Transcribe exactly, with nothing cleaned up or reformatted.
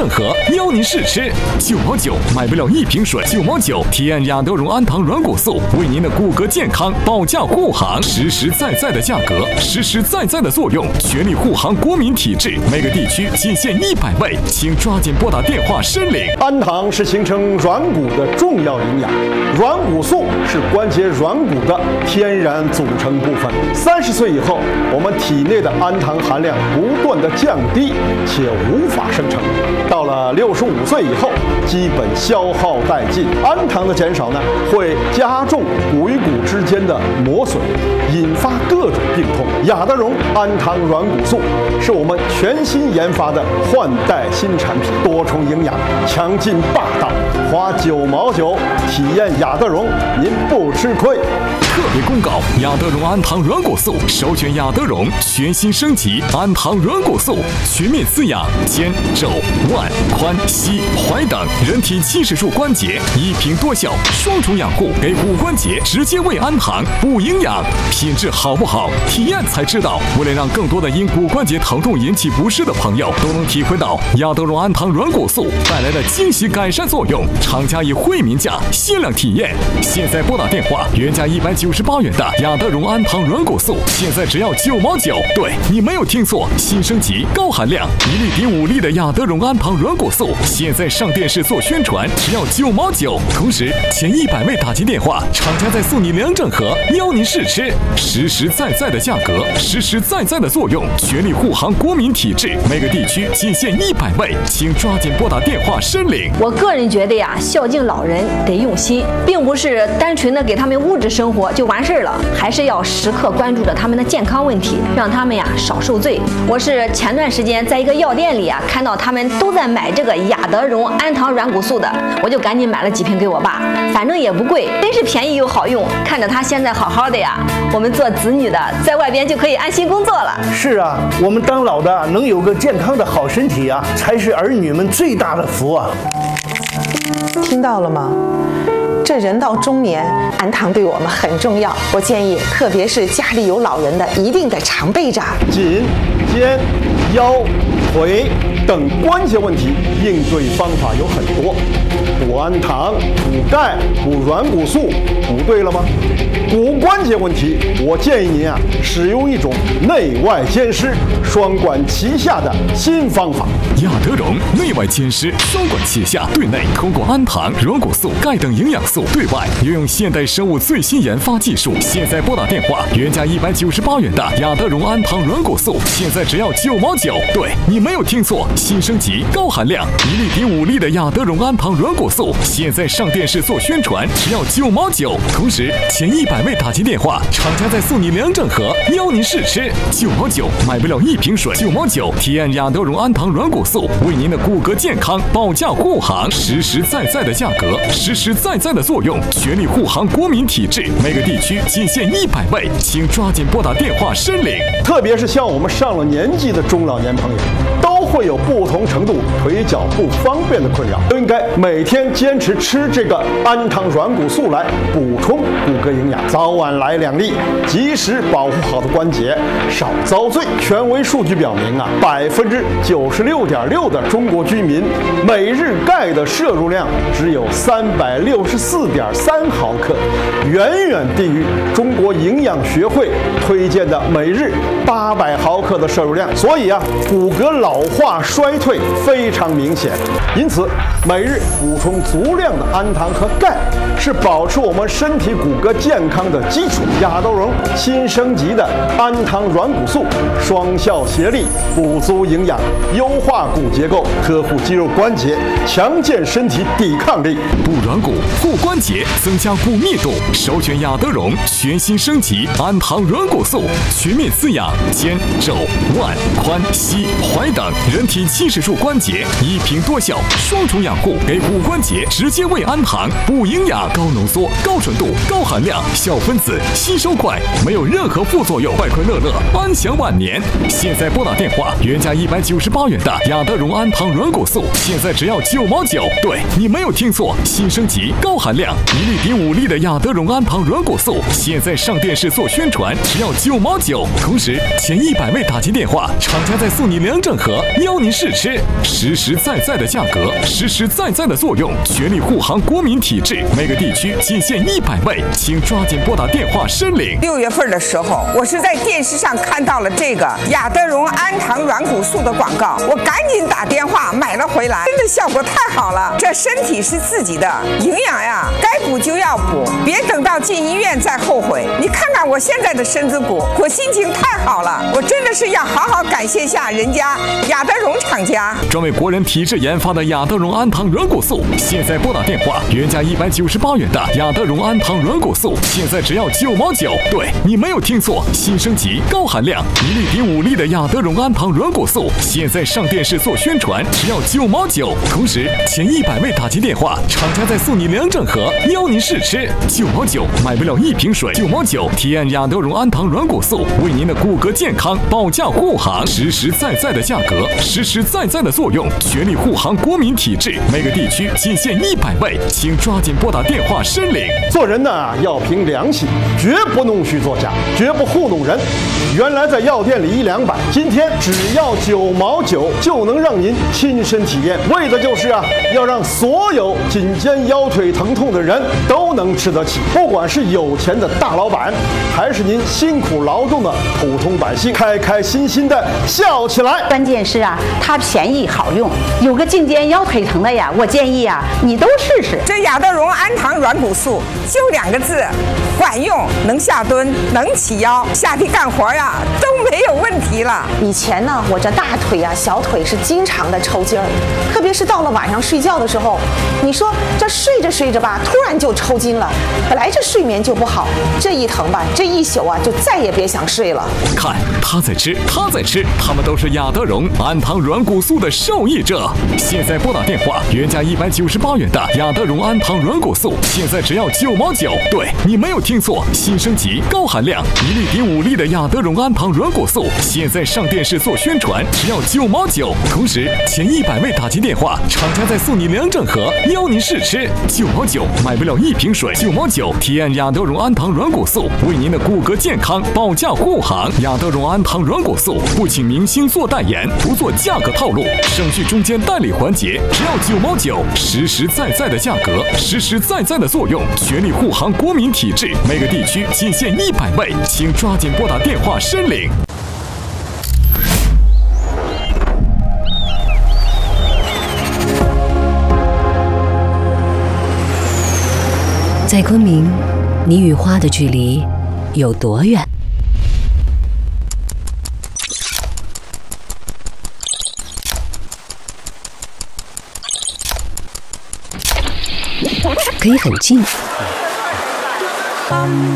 整盒，邀您试吃。九毛九买不了一瓶水，九毛九体验亚德荣氨糖软骨素，为您的骨骼健康保驾护航，实实在在的价格，实实在在的作用，全力护航国民体质。每个地区仅限一百位，请抓紧拨打电话申领。 氨糖是形成软骨的重要营养，软骨素是关节软骨的天然组成部分。三十岁以后，我们体内的氨糖含量不断的降低，且无法生成。到了六十五岁以后，基本消耗殆尽。氨糖的减少呢，会加重骨与骨之间的磨损，引发各种病痛。亚德荣氨糖软骨素是我们全新研发的换代新产品，多重营养，强劲霸道，花九毛九体验亚德荣，您不吃亏。 特别公告：亚德荣氨糖软骨素首选亚德荣全新升级氨糖软骨素，全面滋养肩、肘、腕、髋、膝、踝等人体七十处关节，一瓶多效，双重养护，给骨关节直接喂氨糖，补营养。品质好不好，体验才知道。为了让更多的因骨关节疼痛引起不适的朋友都能体会到亚德荣氨糖软骨素带来的惊喜改善作用，厂家以惠民价限量体验。现在拨打电话，原价一百九十八元的亚德荣氨糖软骨素，现在只要九毛九。对，你没有听错，新升级高含量一粒顶五粒的亚德荣氨糖软骨素，现在上电视做宣传，只要九毛九。同时前一百位打进电话，厂家再送你两整盒，邀您试吃。实实在在的价格，实实在在的作用，全力护航国民体质。每个地区仅限一百位，请抓紧拨打电话申领。 我个人觉得呀，孝敬老人得用心，并不是单纯的给他们物质生活就完事儿了，还是要时刻关注着他们的健康问题，让他们呀少受罪。我是前段时间在一个药店里啊，看到他们都在买这个亚德荣氨糖软骨素的，我就赶紧买了几瓶给我爸，反正也不贵，真是便宜又好用。看着他现在好好的呀，我们做子女的在外边就可以安心工作了。 是啊，我们当老的能有个健康的好身体啊，才是儿女们最大的福啊。 听到了吗？这人到中年，氨糖对我们很重要。我建议，特别是家里有老人的，一定得常备着。 颈、肩、腰、腿等关节问题，应对方法有很多。补氨糖、补钙、补软骨素，补对了吗？骨关节问题，我建议您啊，使用一种内外兼施、双管齐下的新方法。 亚德荣内外兼施，双管齐下。对内通过氨糖、软骨素、钙等营养素；对外又用现代生物最新研发技术。现在拨打电话，原价一百九十八元的亚德荣氨糖软骨素，现在只要九毛九。对，你没有听错，新升级高含量一粒顶五粒的亚德荣氨糖软骨素，现在上电视做宣传，只要九毛九。同时前一百位打进电话，厂家再送你两整盒，邀您试吃。九毛九买不了一瓶水，九毛九体验亚德荣氨糖软骨素，为您的骨骼健康保驾护航，实实在在的价格，实实在在的作用，全力护航国民体质。每个地区仅限一百位，请抓紧拨打电话申领。 特别是像我们上了年纪的中老年朋友，都会有不同程度腿脚不方便的困扰，都应该每天坚持吃这个氨糖软骨素来补充骨骼营养，早晚来两粒，及时保护好的关节，少遭罪。权威数据表明啊，百分之九十六点六的中国居民每日钙的摄入量只有三百六十四点三毫克，远远低于中国营养学会推荐的每日八百毫克的摄入量。所以啊，骨骼老化衰退非常明显。因此，每日补充足量的氨糖和钙是保持我们身体骨骼健康的基础。亚德荣新升级的氨糖软骨素，双效协力，补足营养，优化骨结构，呵护肌肉关节，强健身体抵抗力。 补软骨、护关节，增加骨密度，首选亚德荣全新升级氨糖软骨素，全面滋养肩、肘、腕、髋、膝、踝等人体七十处关节，一瓶多效，双重养护，给骨关节直接喂氨糖，补营养，高浓缩、高纯度、高含量，小分子，吸收快，没有任何副作用，快快乐乐，安享晚年。现在拨打电话，原价一百九十八元的亚德荣氨糖软骨素，现在只要九毛九。对，你没有听错，新升级高含量一粒顶五粒的亚德荣氨糖软骨素，现在上电视做宣传，只要九毛九。同时前一百位打进电话，厂家再送你两整盒， 邀您试吃。实实在在的价格，实实在在的作用，全力护航国民体质。每个地区仅限一百位，请抓紧拨打电话申领。 六月份的时候，我是在电视上看到了这个雅德荣安糖软骨素的广告，我赶紧打电话买了回来，真的效果太好了。这身体是自己的，营养呀，该补就要补，别等到进医院再后悔。你看看我现在的身子骨，我心情太好了，我真的是要好好感谢下人家雅德荣厂家。 专为国人体质研发的雅德荣安糖软骨素，现在拨打电话，原价一百九十八元的雅德荣安糖软骨素，现在只要九毛九。对，你没有听错，新升级高含量一粒抵五粒的雅德荣安糖软骨素，现在上电视做宣传，只要九毛九。同时前一百位打进电话，厂家再送你两整盒，邀您试吃。九毛九买不了一瓶水，九毛九体验雅德荣安糖软骨素，为您的骨骼健康保驾护航。实实在在的价格，实实在在的作用，全力护航国民体质。每个地区仅限一百位，请抓紧拨打电话申领。 做人呢要凭良心，绝不弄虚作假，绝不糊弄人。原来在药店里一两百，今天只要九毛九就能让您亲身体验，为的就是啊，要让所有颈肩腰腿疼痛的人都能吃得起。不管是有钱的大老板，还是您辛苦劳动的普通百姓，开开心心的笑起来。 关键是啊，它便宜好用，有个颈肩腰腿疼的呀，我建议啊，你都试试。 这雅德荣安糖软骨素就两个字，管用，能下蹲，能起腰，下地干活呀都没有问题了。 以前呢，我这大腿啊、小腿是经常的抽筋儿，特别是到了晚上睡觉的时候，你说这睡着睡着吧，突然就抽筋了。本来这睡眠就不好，这一疼吧，这一宿啊就再也别想睡了。 看他在吃，他在吃，他们都是雅德荣安糖软骨素的受益者。现在拨打电话，原价一百九十八元的雅德荣安糖软骨素，现在只要九毛九。对，你没有听错，新升级高含量一粒抵五粒的雅德荣安糖软骨素，现在上电视做宣传，只要九毛九。同时前一百位打进电话，厂家再送你两整盒，邀您试吃。九毛九买不了一瓶水，九毛九体验雅德荣安糖软骨素，为您的骨骼健康保驾护航。雅德荣安糖软骨素不请明星做代言，不做价格套路，省去中间代理环节，只要九毛九，实实在在的价格，实实在在的作用，全力护航国民体质。每个地区仅限一百位，请抓紧拨打电话申领。 在昆明，你与花的距离有多远？可以很近，